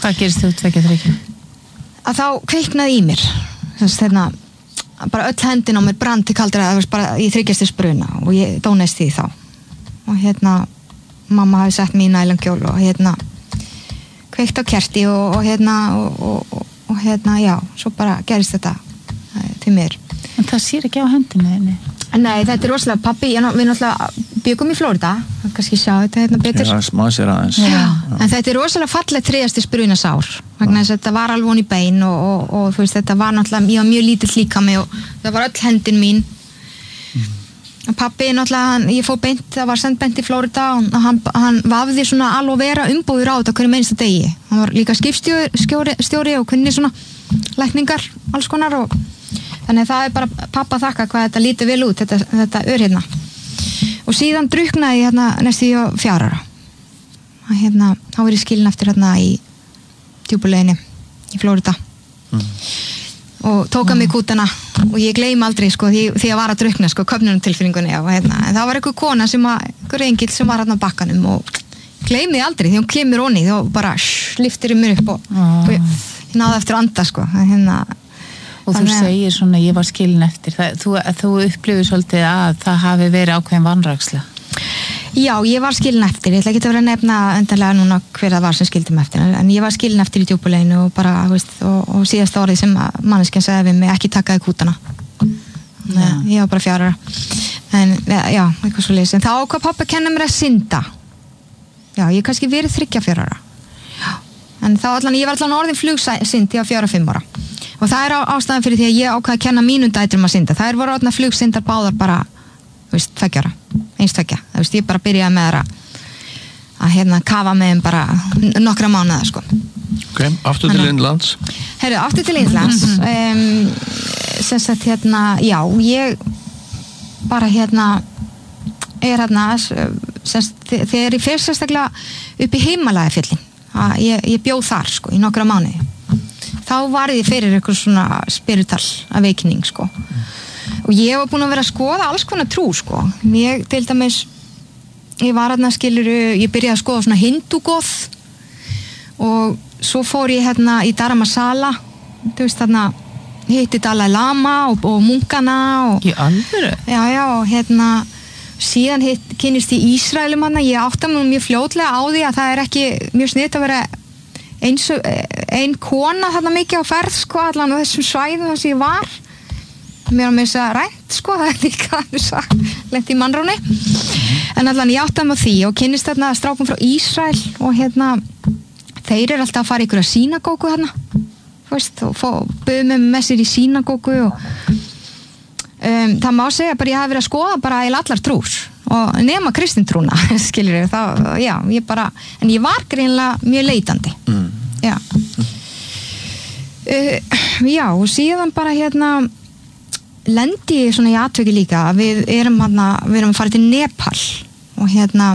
Hvað gerist þú 2-3? Að þá kveiknaði í mér bara öll hendin á mér brann til kaldra bara í 3 stigs bruna og ég dónaðist því þá og mamma hafi sett mér í nælonskjól og kveikt á kerti og já, svo bara gerist þetta til mér. En það sér ekki á hendinu þinni? Nei, þetta rosalega pappi, við náttúrulega byggum í Flórida, kannski sjá þetta betur. Já, smá sér aðeins. Já. En þetta rosalega fallegt 3 stigs brunasár, vegna þess að þetta var alveg von í bein og þú veist, þetta var náttúrulega, ég var mjög lítill líkami og það var öll hendin mín. Og pappi náttúrulega, ég fór beint, það var sendt beint í Flórida og hann vafði svona alveg vera umbúður á þetta hverju meinsta degi. Hann var líka skipstjóri og kunni svona lækningar, alls konar og þannig að það er bara pappa þakka hvað þetta lítur vel út, þetta ör hérna. Og síðan druknaði ég næstu í 4 ára. Þá var ég skilin eftir í djúpuleiðinni í Flórida. Og tók að mig kútana og ég gleym aldrei því ég var að drukna köfnunartilfinningunni en það var einhver kona einhver engill sem var á bakkanum og gleymi aldrei því hún kemur onni þá bara lyftir mér upp og ég náði eftir að anda og þú segir svona ég var skilin eftir þú upplifir svolítið að það hafi verið ákveðin vanræksla. Já, ég var skilin eftir, ég ætla ekki að vera að nefna endanlega núna hver það var sem skildi mig eftir en ég var skilin eftir í djúpuleginu og bara og síðasta orðið sem manneskjan sagði við mig ekki takaði kútana ég var bara 4 ára en já, eitthvað svo leiðis en þá ákvað pappa að kenna mér að synda já, ég kannski verið 3-4 ára já. En þá ég var allan orðin flugsynd ég var 4-5 ára og það er ástæðan fyrir því að ég ákvað að kenna mínum dætrum að synda þær voru orðna flugsyndar báðar bara 2 ára, 1-2 ég bara byrjaði með að kafa með þeim bara nokkra mánuða Ok, aftur til Indlands aftur til Indlands sem sagt já, ég bara þegar ég fer sérstaklega upp í Himalajafjöllin ég bjó þar í nokkra mánuði þá var ég fyrir eitthvað svona spiritual awakening og ég var búin að vera að skoða alls konar trú ég til dæmis ég var ég byrjaði að skoða svona hindúgoð og svo fór ég í Dharamsala þú veist hitti Dalai Lama og munkana í alvöru? Já, og síðan kynnist ég Ísraelum ég átta mig mjög fljótlega á því að það er ekki mjög sniðugt að vera ein kona mikið á ferð allan á þessum svæðum þar sem ég var mér að missa rænt það er líka lent í mannróni en allan ég átti mig á því og kynnist strákum frá Ísrael og þeir eru alltaf að fara í einhverja sínagógu og buðu mig með sér í sínagógu og það má segja bara ég hafi verið að skoða bara í allar trúr og nema kristintrúna skilur já, ég bara en ég var greinilega mjög leitandi já já og síðan bara lendi ég svona í atviki líka við erum að fara til Nepal og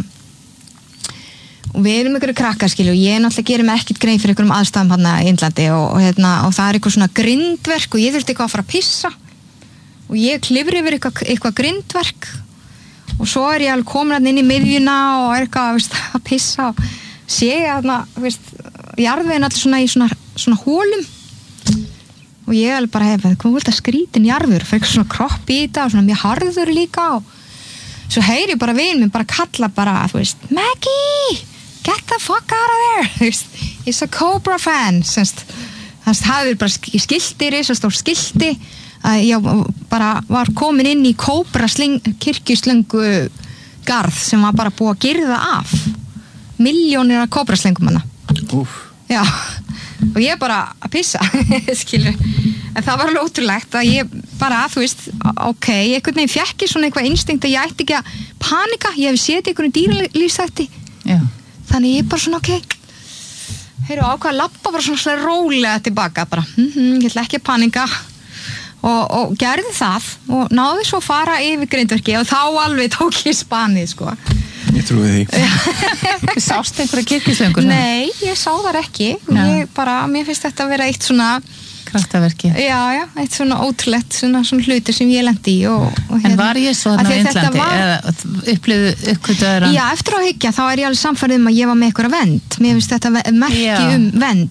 og við erum ykkur krakkar og ég náttúrulega gerir mig ekkert grein fyrir ykkurum aðstæðum í Indlandi og það er eitthvað svona grindverk og ég þurfti eitthvað að fara að pissa og ég klifri yfir eitthvað grindverk og svo er ég alveg komin inn í miðjuna og er eitthvað að pissa og sé jarðveginn allir svona í svona hólum og ég alveg bara hvað vilt að skrítin jarður fyrir eitthvað svona kropp í þetta og svona mjög harður líka og svo heyri ég bara vin minn bara kalla bara Maggie, get the fuck out of there he's a Cobra fan það hafði bara skilti risastór skilti að ég bara var komin inn í Cobra kirkjuslöngu garð sem var bara búið að girða af milljónir af Cobra-slöngum já og ég bara að pissa skilur, en það var alveg ótrúlegt að ég bara, ok, einhvern veginn fekk ég svona eitthvað instinkt að ég ætti ekki að panika, ég hef séð einhvern dýralífsþætti þannig ég bara svona, ok heyrðu ákvað að labba bara svona rólega tilbaka, bara, ég ætla ekki að panika og gerði það og náði svo fara yfir grindverki og þá alveg tók ég spanið, Ég trúi því. Sástu einhverja kirkjuslöngur? Nei, ég sá þar ekki. Mér finnst þetta að vera eitt svona kraftaverki. Já, eitt svona ótrúlegt svona hluti sem ég lendi í En var ég svo þarna á Indlandi eða upplifðu uppkvöldaður? Já, eftir á hyggja þá er ég alveg samfærið að ég var með einhverja vernd. Mér finnst þetta merki vernd